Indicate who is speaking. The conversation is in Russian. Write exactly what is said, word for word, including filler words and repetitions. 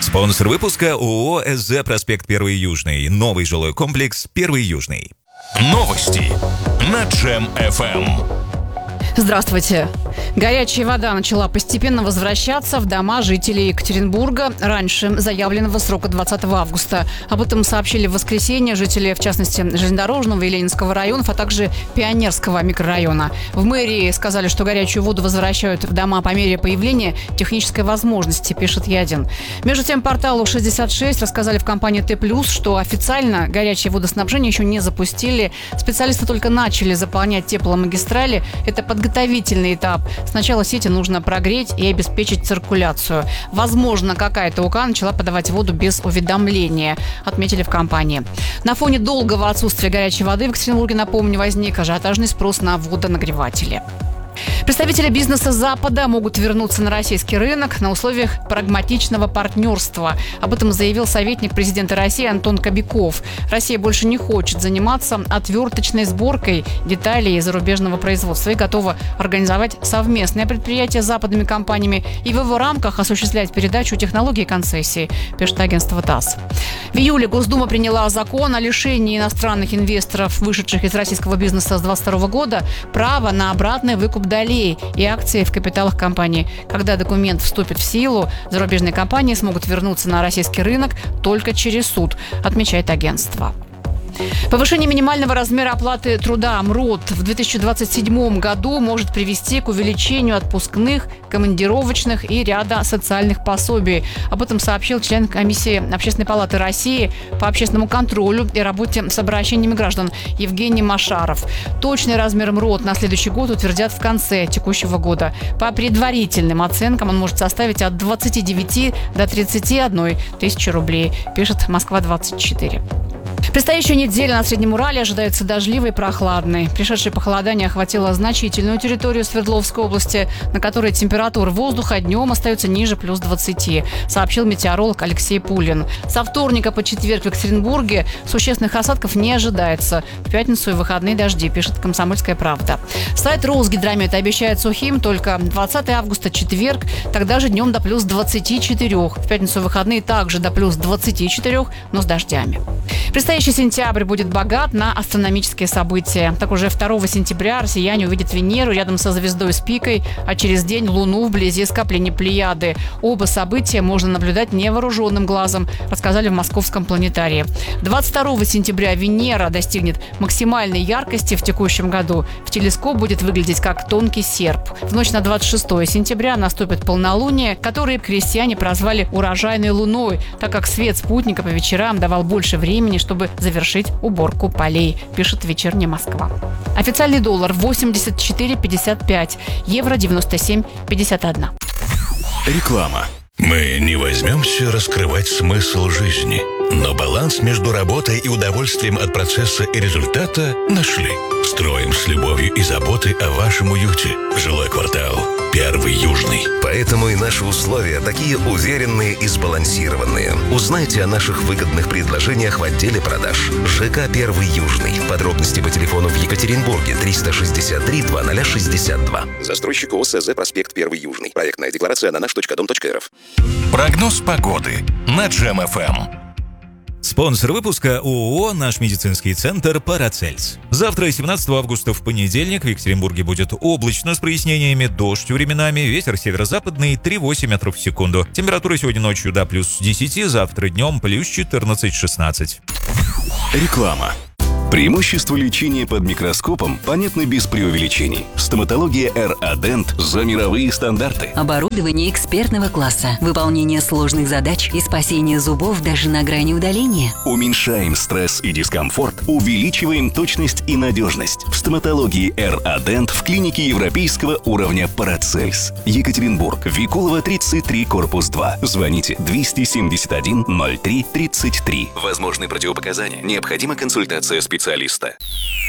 Speaker 1: Спонсор выпуска ООО «СЗ Проспект Первый Южный». Новый жилой комплекс «Первый Южный».
Speaker 2: Новости на Джем-эф эм.
Speaker 3: Здравствуйте. Горячая вода начала постепенно возвращаться в дома жителей Екатеринбурга раньше заявленного срока двадцатого августа. Об этом сообщили в воскресенье жители, в частности, Железнодорожного и Ленинского районов, а также Пионерского микрорайона. В мэрии сказали, что горячую воду возвращают в дома по мере появления технической возможности, пишет Ядин. Между тем, порталу шестьдесят шесть рассказали в компании Т+, что официально горячее водоснабжение еще не запустили. Специалисты только начали заполнять тепломагистрали. Это подготовительный этап. Сначала сети нужно прогреть и обеспечить циркуляцию. Возможно, какая-то УК начала подавать воду без уведомления, отметили в компании. На фоне долгого отсутствия горячей воды в Екатеринбурге, напомню, возник ажиотажный спрос на водонагреватели. Представители бизнеса Запада могут вернуться на российский рынок на условиях прагматичного партнерства. Об этом заявил советник президента России Антон Кобяков. Россия больше не хочет заниматься отверточной сборкой деталей зарубежного производства и готова организовать совместное предприятие с западными компаниями и в его рамках осуществлять передачу технологий и концессий, пишет агентство ТАСС. В июле Госдума приняла закон о лишении иностранных инвесторов, вышедших из российского бизнеса с двадцать второго года, права на обратный выкуп долей и акций в капиталах компании. Когда документ вступит в силу, зарубежные компании смогут вернуться на российский рынок только через суд, отмечает агентство. Повышение минимального размера оплаты труда МРОТ в две тысячи двадцать седьмом году может привести к увеличению отпускных, командировочных и ряда социальных пособий. Об этом сообщил член комиссии Общественной палаты России по общественному контролю и работе с обращениями граждан Евгений Машаров. Точный размер МРОТ на следующий год утвердят в конце текущего года. По предварительным оценкам он может составить от двадцати девяти до тридцати одной тысячи рублей, пишет Москва двадцать четыре. Предстоящая неделя на Среднем Урале ожидается дождливой и прохладной. Пришедшее похолодание охватило значительную территорию Свердловской области, на которой температура воздуха днем остается ниже плюс двадцати, сообщил метеоролог Алексей Пулин. Со вторника по четверг в Екатеринбурге существенных осадков не ожидается. В пятницу и выходные дожди, пишет «Комсомольская правда». Сайт Росгидромета обещает сухим только двадцатого августа, четверг, тогда же днем до плюс двадцати четырёх. В пятницу и выходные также до плюс двадцати четырёх, но с дождями. Предстоящий сентябрь будет богат на астрономические события. Так уже второго сентября россияне увидят Венеру рядом со звездой с пикой, а через день Луну вблизи скопления Плеяды. Оба события можно наблюдать невооруженным глазом, рассказали в Московском планетарии. двадцать второго сентября Венера достигнет максимальной яркости в текущем году. В телескоп будет выглядеть как тонкий серп. В ночь на двадцать шестого сентября наступит полнолуние, которое крестьяне прозвали урожайной луной, так как свет спутника по вечерам давал больше времени, чтобы завершить уборку полей, пишет «Вечерняя Москва». Официальный доллар восемьдесят четыре пятьдесят пять, евро девяносто семь пятьдесят один.
Speaker 2: Реклама. Мы не возьмемся раскрывать смысл жизни, но баланс между работой и удовольствием от процесса и результата нашли. Строим с любовью и заботой о вашем уюте. Жилой квартал «Первый Южный».
Speaker 4: Поэтому и наши условия такие уверенные и сбалансированные. Узнайте о наших выгодных предложениях в отделе продаж. ЖК «Первый Южный». Подробности по телефону в Екатеринбурге триста шестьдесят три двадцать шестьдесят два. Застройщик ООО «СЗ Проспект Первый Южный». Проектная декларация на наш точка дом точка эр эф.
Speaker 2: Прогноз погоды на Джем-эф эм.
Speaker 1: Спонсор выпуска ООО «Наш медицинский центр Парацельс». Завтра, семнадцатого августа, в понедельник, в Екатеринбурге будет облачно с прояснениями, дождь временами, ветер северо-западный три-восемь метров в секунду. Температура сегодня ночью до плюс десяти, завтра днем плюс четырнадцать-шестнадцать.
Speaker 2: Реклама.
Speaker 5: Преимущества лечения под микроскопом понятны без преувеличений. Стоматология эр а Dent за мировые стандарты.
Speaker 6: Оборудование экспертного класса, выполнение сложных задач и спасение зубов даже на грани удаления.
Speaker 5: Уменьшаем стресс и дискомфорт, увеличиваем точность и надежность. В стоматологии эр а Dent в клинике европейского уровня Парацельс. Екатеринбург, Викулова, тридцать три, корпус два. Звоните двести семьдесят один ноль три тридцать три. Возможны противопоказания. Необходима консультация специалиста.